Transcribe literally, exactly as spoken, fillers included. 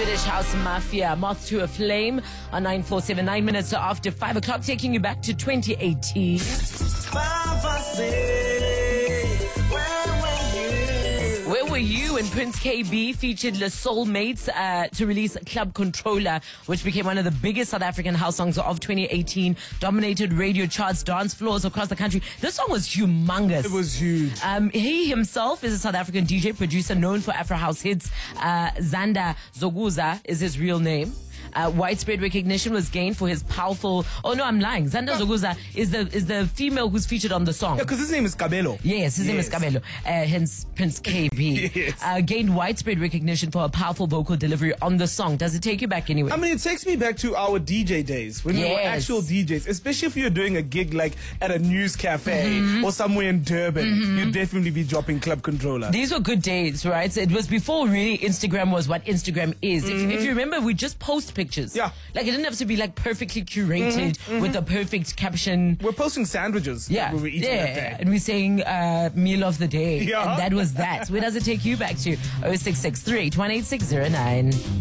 Swedish House Mafia, Moth to a Flame on nine four seven, nine minutes after five o'clock, taking you back to twenty eighteen. Where were you when Prince K B featured Le Soulmates uh, to release Club Controller, which became one of the biggest South African house songs of twenty eighteen, dominated radio charts, dance floors across the country. This song was humongous. It was huge. Um, he himself is a South African D J producer known for Afro House hits. Uh, Zanda Zoguza is his real name. Uh, widespread recognition was gained for his powerful. Oh no, I'm lying. Zanda Zoguza is the is the female who's featured on the song. Yeah, because his name is Kabelo. Yes, his yes. name is Kabelo. Uh, hence Prince K B. Yes. uh, gained widespread recognition for a powerful vocal delivery on the song. Does it take you back anywhere? I mean, it takes me back to our D J days when we were Yes. actual D Js, especially if you're doing a gig like at a news cafe Mm-hmm. or somewhere in Durban. Mm-hmm. You'd definitely be dropping Club Controller. These were good days, right? So it was before really Instagram was what Instagram is. Mm-hmm. If, if you remember, we just post pictures. Yeah. Like it didn't have to be like perfectly curated Mm-hmm. with a perfect caption. We're posting sandwiches. Yeah, that we were eating yeah, that day. and we're saying uh, meal of the day, Yeah. and that was that. Where does it take you back to? oh six six three, one eight six zero nine.